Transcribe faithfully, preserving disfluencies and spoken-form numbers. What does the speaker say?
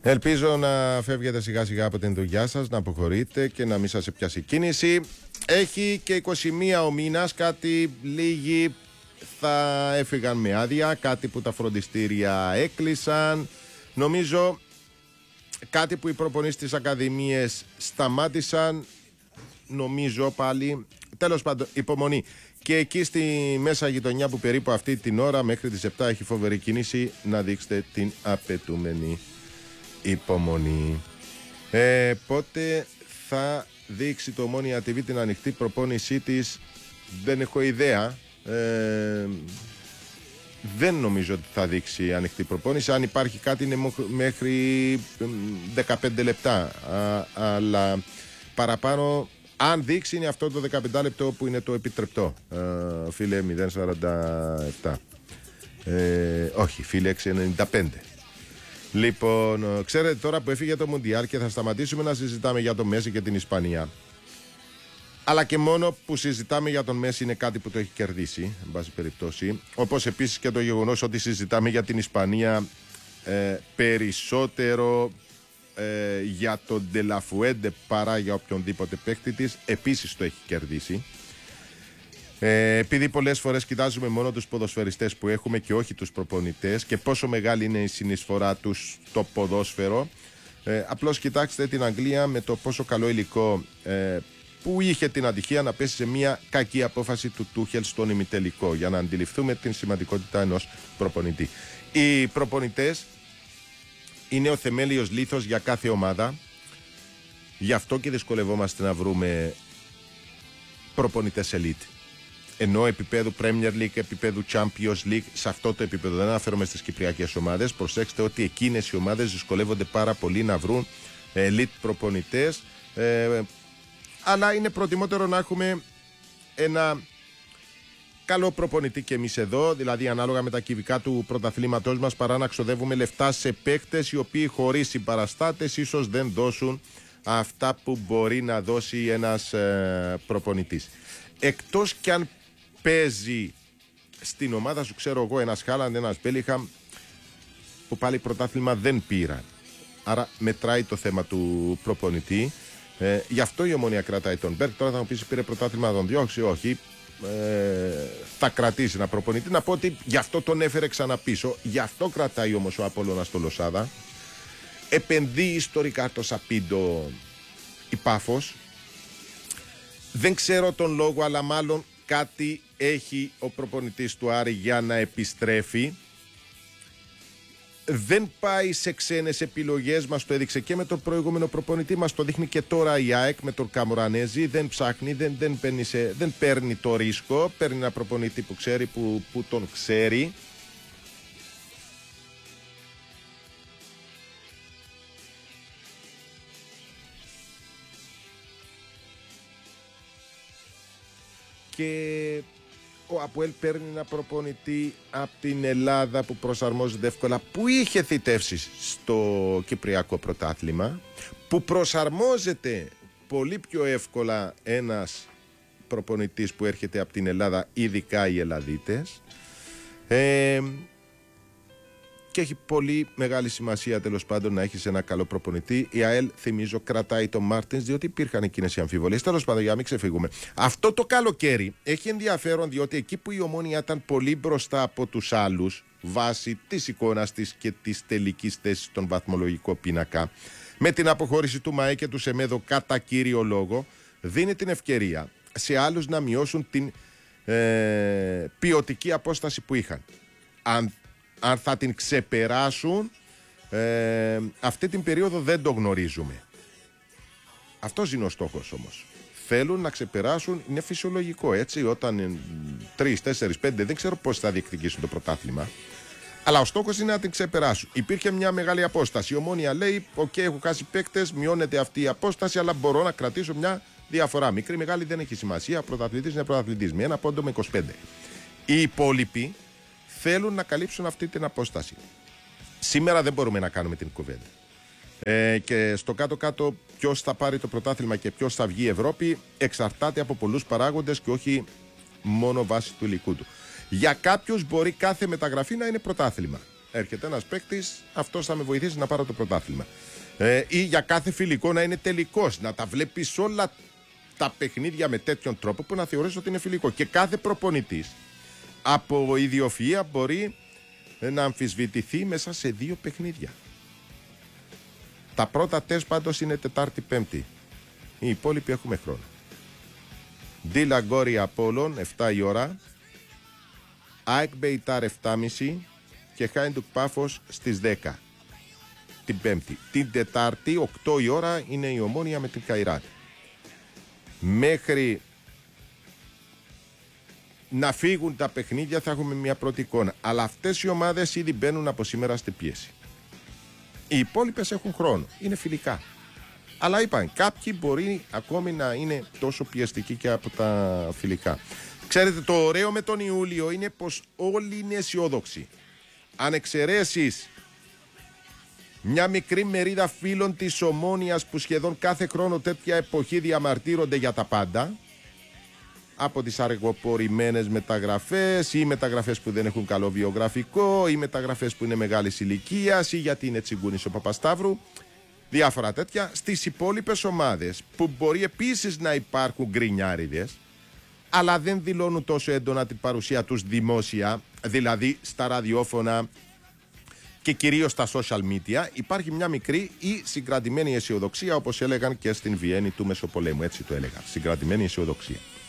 Ελπίζω να φεύγετε σιγά σιγά από την δουλειά σας, να αποχωρείτε και να μην σας πιάσει κίνηση. Έχει και είκοσι μία ο μήνας, κάτι λίγοι θα έφυγαν με άδεια, κάτι που τα φροντιστήρια έκλεισαν. Νομίζω κάτι που οι προπονήσεις της Ακαδημίες σταμάτησαν, νομίζω πάλι. Τέλος πάντων, υπομονή. Και εκεί στη μέσα γειτονιά που περίπου αυτή την ώρα μέχρι τις επτά έχει φοβερή κίνηση, να δείξετε την απαιτούμενη υπομονή. Ε, πότε θα δείξει το Ομόνοια τι βι την ανοιχτή προπόνησή της, δεν έχω ιδέα. Ε, δεν νομίζω ότι θα δείξει ανοιχτή προπόνηση. Αν υπάρχει κάτι είναι μέχρι δεκαπέντε λεπτά. Α, αλλά παραπάνω, αν δείξει, είναι αυτό το δεκαπέντε λεπτό που είναι το επιτρεπτό. Ε, φίλε μηδέν σαράντα επτά. Ε, όχι, φίλε έξι ενενήντα πέντε. Λοιπόν, ξέρετε τώρα που έφυγε το Μουντιάλ και θα σταματήσουμε να συζητάμε για το Μέση και την Ισπανία. Αλλά και μόνο που συζητάμε για τον Μέση είναι κάτι που το έχει κερδίσει, εν πάση περιπτώσει. Όπως επίσης και το γεγονός ότι συζητάμε για την Ισπανία ε, περισσότερο ε, για τον Ντελαφουέντε παρά για οποιονδήποτε παίκτη της, επίσης το έχει κερδίσει. Ε, επειδή πολλές φορές κοιτάζουμε μόνο τους ποδοσφαιριστές που έχουμε και όχι τους προπονητές και πόσο μεγάλη είναι η συνεισφορά τους στο ποδόσφαιρο, ε, απλώς κοιτάξτε την Αγγλία με το πόσο καλό υλικό ε, που είχε την ατυχία να πέσει σε μια κακή απόφαση του Τούχελ στον ημιτελικό, για να αντιληφθούμε την σημαντικότητα ενός προπονητή. Οι προπονητές είναι ο θεμέλιος λίθος για κάθε ομάδα, γι' αυτό και δυσκολευόμαστε να βρούμε προπονητές elite. Ενώ επίπεδου Premier League, επίπεδου Champions League, σε αυτό το επίπεδο, δεν αναφέρομαι στις κυπριακές ομάδες, προσέξτε ότι εκείνες οι ομάδες δυσκολεύονται πάρα πολύ να βρουν elite προπονητές, ε, αλλά είναι προτιμότερο να έχουμε ένα καλό προπονητή και εμείς εδώ, δηλαδή ανάλογα με τα κυβικά του πρωταθλήματός μας, παρά να ξοδεύουμε λεφτά σε παίκτες οι οποίοι χωρίς συμπαραστάτες ίσως δεν δώσουν αυτά που μπορεί να δώσει ένας ε, προπονητής. Εκτός κι αν παίζει στην ομάδα σου, ξέρω εγώ, ένας Χάλαντ, ένας Μπέλιγχαμ, που πάλι πρωτάθλημα δεν πήραν. Άρα μετράει το θέμα του προπονητή. Ε, γι' αυτό η Ομόνοια κρατάει τον Μπέρκ. Τώρα θα μου πεις, πήρε πρωτάθλημα, να τον διώξει. Όχι. Ε, θα κρατήσει ένα προπονητή. Να πω ότι γι' αυτό τον έφερε ξαναπίσω. Γι' αυτό κρατάει όμως ο Απόλλωνας στο Λοσάδα. Επενδύει ιστορικά το Σαπίντο η Πάφος. Δεν ξέρω τον λόγο, αλλά μάλλον κάτι έχει ο προπονητής του Άρη για να επιστρέφει. Δεν πάει σε ξένες επιλογές, μας το έδειξε και με τον προηγούμενο προπονητή, μας το δείχνει και τώρα η ΑΕΚ με τον Καμουρανέζη. Δεν ψάχνει, δεν, δεν, παίρνει σε, δεν παίρνει το ρίσκο, παίρνει ένα προπονητή που ξέρει, που, που τον ξέρει. Και ο Αποέλ παίρνει ένα προπονητή από την Ελλάδα που προσαρμόζεται εύκολα, που είχε θητεύσει στο Κυπριακό πρωτάθλημα, που προσαρμόζεται πολύ πιο εύκολα ένας προπονητής που έρχεται από την Ελλάδα, ειδικά οι Ελλαδίτες, ε, και έχει πολύ μεγάλη σημασία τέλος πάντων να έχεις ένα καλό προπονητή. Η ΑΕΛ, θυμίζω, κρατάει τον Μάρτινς, διότι υπήρχαν εκείνες οι αμφιβολίες. Τέλος πάντων, για να μην ξεφύγουμε. Αυτό το καλοκαίρι έχει ενδιαφέρον, διότι εκεί που η Ομόνοια ήταν πολύ μπροστά από τους άλλους, βάσει της εικόνας της και της τελικής θέσης στον βαθμολογικό πίνακα, με την αποχώρηση του ΜΑΕ και του Σεμέδο κατά κύριο λόγο, δίνει την ευκαιρία σε άλλους να μειώσουν την ε, ποιοτική απόσταση που είχαν. Αν Αν θα την ξεπεράσουν, ε, αυτή την περίοδο δεν το γνωρίζουμε. Αυτός είναι ο στόχος όμως. Θέλουν να ξεπεράσουν, είναι φυσιολογικό έτσι, όταν τρεις, τέσσερις, πέντε, δεν ξέρω πώς θα διεκδικήσουν το πρωτάθλημα, αλλά ο στόχος είναι να την ξεπεράσουν. Υπήρχε μια μεγάλη απόσταση. Η Ομόνοια λέει: οκ, okay, έχω χάσει παίκτες, μειώνεται αυτή η απόσταση, αλλά μπορώ να κρατήσω μια διαφορά. Μικρή, μεγάλη δεν έχει σημασία. Πρωταθλητής είναι πρωταθλητής. Με ένα πόντο με είκοσι πέντε. Οι υπόλοιποι θέλουν να καλύψουν αυτή την απόσταση. Σήμερα δεν μπορούμε να κάνουμε την κουβέντα. Ε, και στο κάτω-κάτω ποιος θα πάρει το πρωτάθλημα και ποιος θα βγει Ευρώπη εξαρτάται από πολλούς παράγοντες και όχι μόνο βάσει του υλικού του. Για κάποιους μπορεί κάθε μεταγραφή να είναι πρωτάθλημα. έρχεται ένας παίκτης, αυτός θα με βοηθήσει να πάρω το πρωτάθλημα. Ε, ή για κάθε φιλικό να είναι τελικός, να τα βλέπεις όλα τα παιχνίδια με τέτοιον τρόπο που να θεωρείς ότι είναι φιλικό. Και κάθε προπονητής από ιδιοφυΐα μπορεί να αμφισβητηθεί μέσα σε δύο παιχνίδια. Τα πρώτα τεστ πάντως είναι Τετάρτη Πέμπτη. Οι υπόλοιποι έχουμε χρόνο. Ντίλα Γκόρι Απόλλων εφτά η ώρα, ΑΕΚ Μπεϊτάρ επτά και μισή και Χάιντουκ Πάφος στις δέκα την Πέμπτη. Την Τετάρτη οκτώ η ώρα είναι η Ομόνοια με την Καϊράτ. Μέχρι να φύγουν τα παιχνίδια θα έχουμε μια πρώτη εικόνα. Αλλά αυτές οι ομάδες ήδη μπαίνουν από σήμερα στη πίεση. Οι υπόλοιπες έχουν χρόνο. Είναι φιλικά. Αλλά είπαν, κάποιοι μπορεί ακόμη να είναι τόσο πιεστικοί και από τα φιλικά. Ξέρετε, το ωραίο με τον Ιούλιο είναι πως όλοι είναι αισιόδοξοι. Αν εξαιρέσεις μια μικρή μερίδα φίλων της Ομόνοιας που σχεδόν κάθε χρόνο τέτοια εποχή διαμαρτύρονται για τα πάντα, από τις αργοπορημένες μεταγραφές ή μεταγραφές που δεν έχουν καλό βιογραφικό ή μεταγραφές που είναι μεγάλης ηλικίας ή γιατί είναι τσιγκούνης ο Παπασταύρου, διάφορα τέτοια, στις υπόλοιπες ομάδες που μπορεί επίσης να υπάρχουν γκρινιάριδες αλλά δεν δηλώνουν τόσο έντονα την παρουσία τους δημόσια, δηλαδή στα ραδιόφωνα και κυρίως στα social media, υπάρχει μια μικρή ή συγκρατημένη αισιοδοξία, όπως έλεγαν και στην Βιέννη του Μεσοπολέμου, έτσι το έλεγαν, συγκρατημένη αισιοδοξία.